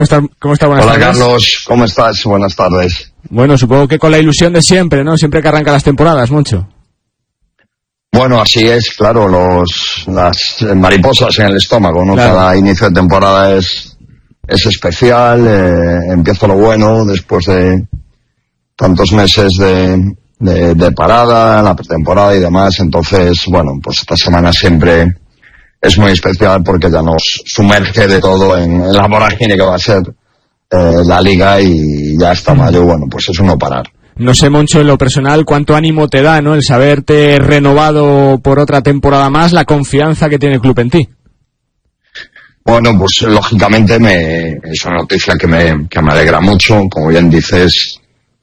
¿Cómo está? Buenas Hola, tardes. Carlos, ¿cómo estás? Buenas tardes. Bueno, supongo que con la ilusión de siempre, ¿no? Siempre que arrancan las temporadas, Moncho. Bueno, así es, claro, las mariposas en el estómago, ¿no? Claro. Cada inicio de temporada es especial, empieza lo bueno después de tantos meses de parada, la pretemporada y demás. Entonces, bueno, pues esta semana siempre es muy especial porque ya nos sumerge de todo en la vorágine que va a ser la liga, y ya hasta mayo, bueno, pues es uno parar. No sé, Moncho, en lo personal, cuánto ánimo te da, ¿no? El saberte renovado por otra temporada más, la confianza que tiene el club en ti. Bueno, pues lógicamente es una noticia que me alegra mucho. Como bien dices,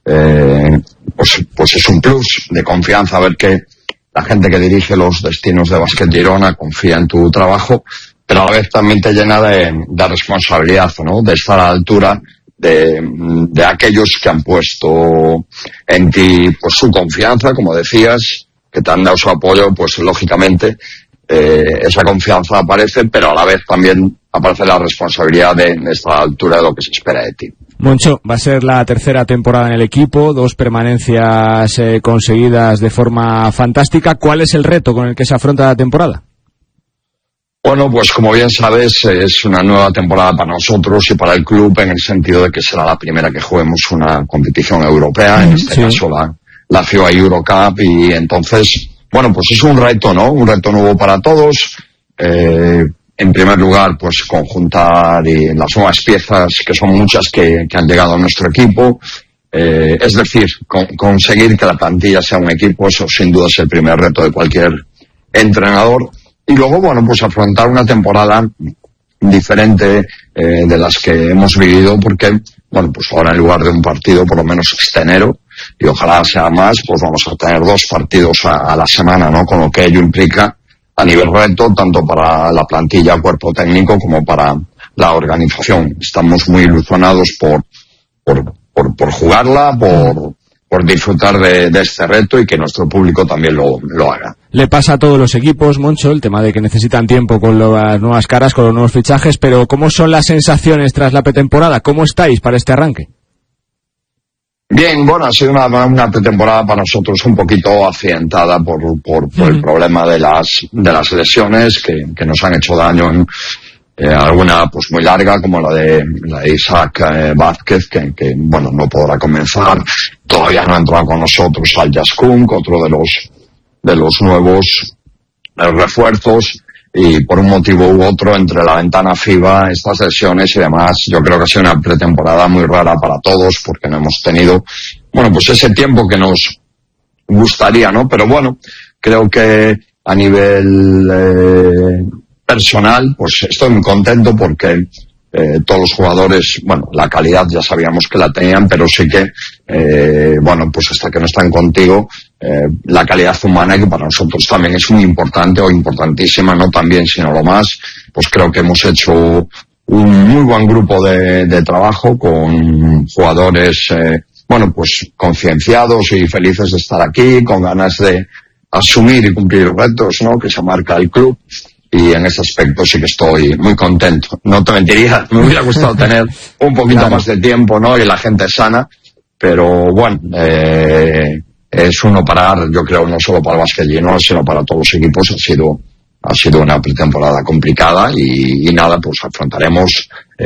pues es un plus de confianza ver que la gente que dirige los destinos de Básquet Girona confía en tu trabajo, pero a la vez también te llena de responsabilidad, ¿no? De estar a la altura de aquellos que han puesto en ti pues su confianza, como decías, que te han dado su apoyo. Pues lógicamente esa confianza aparece, pero a la vez también aparece la responsabilidad de estar a la altura de lo que se espera de ti. Moncho, va a ser la tercera temporada en el equipo, 2 permanencias conseguidas de forma fantástica. ¿Cuál es el reto con el que se afronta la temporada? Bueno, pues como bien sabes, es una nueva temporada para nosotros y para el club, en el sentido de que será la primera que juguemos una competición europea, en este caso la FIBA Eurocup, y entonces, bueno, pues es un reto, ¿no? Un reto nuevo para todos. En primer lugar, pues conjuntar las nuevas piezas, que son muchas, que han llegado a nuestro equipo. Es decir, conseguir que la plantilla sea un equipo, eso sin duda es el primer reto de cualquier entrenador. Y luego, bueno, pues afrontar una temporada diferente de las que hemos vivido, porque, bueno, pues ahora en lugar de un partido, por lo menos este enero, y ojalá sea más, pues vamos a tener 2 partidos a la semana, ¿no? Con lo que ello implica a nivel reto, tanto para la plantilla, cuerpo técnico, como para la organización. Estamos muy ilusionados por jugarla, por disfrutar de este reto, y que nuestro público también lo haga. Le pasa a todos los equipos, Moncho, el tema de que necesitan tiempo con las nuevas caras, con los nuevos fichajes, pero ¿cómo son las sensaciones tras la pretemporada? ¿Cómo estáis para este arranque? Bien, bueno, ha sido una pretemporada para nosotros un poquito accidentada por el problema de las lesiones que nos han hecho daño. Alguna pues muy larga, como la de Isaac Vázquez, que bueno, no podrá comenzar. Todavía no ha entrado con nosotros Al Yaskunk, otro de los nuevos refuerzos, y por un motivo u otro, entre la ventana FIBA, estas lesiones y demás, yo creo que ha sido una pretemporada muy rara para todos, porque no hemos tenido, bueno, pues ese tiempo que nos gustaría, ¿no? Pero bueno, creo que a nivel personal, pues estoy muy contento, porque todos los jugadores, bueno, la calidad ya sabíamos que la tenían, pero sí que, bueno, pues hasta que no están contigo, la calidad humana, que para nosotros también es muy importante, o importantísima, no también, sino lo más, pues creo que hemos hecho un muy buen grupo de trabajo, con jugadores, bueno, pues concienciados y felices de estar aquí, con ganas de asumir y cumplir retos, ¿no?, que se marca el club. Y en ese aspecto sí que estoy muy contento. No te mentiría, me hubiera gustado tener un poquito más de tiempo, ¿no? Y la gente sana, pero bueno, es uno parar, yo creo, no solo para el Básquet Girona, sino para todos los equipos. Ha sido una pretemporada complicada, y nada, pues afrontaremos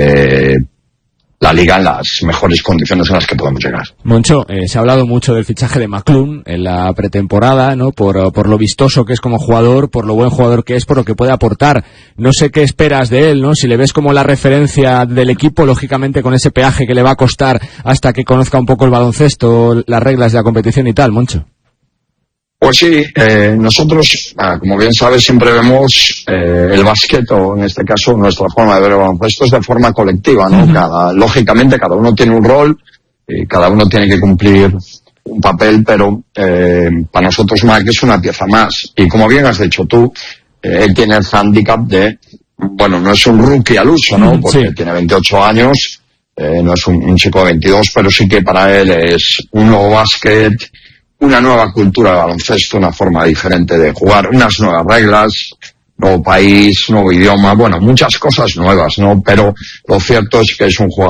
la liga en las mejores condiciones en las que podemos llegar. Moncho, se ha hablado mucho del fichaje de McClung en la pretemporada, ¿no? Por lo vistoso que es como jugador, por lo buen jugador que es, por lo que puede aportar. No sé qué esperas de él, ¿no? Si le ves como la referencia del equipo, lógicamente con ese peaje que le va a costar hasta que conozca un poco el baloncesto, las reglas de la competición y tal, Moncho. Pues sí, nosotros, como bien sabes, siempre vemos el básquet, o en este caso nuestra forma de ver el baloncesto, es de forma colectiva, ¿no? Lógicamente cada uno tiene un rol, y cada uno tiene que cumplir un papel, pero para nosotros Mike es una pieza más. Y como bien has dicho tú, él tiene el hándicap de, bueno, no es un rookie al uso, ¿no? Porque tiene 28 años, no es un chico de 22, pero sí que para él es un nuevo básquet, una nueva cultura de baloncesto, una forma diferente de jugar, unas nuevas reglas, nuevo país, nuevo idioma, bueno, muchas cosas nuevas, ¿no? Pero lo cierto es que es un jugador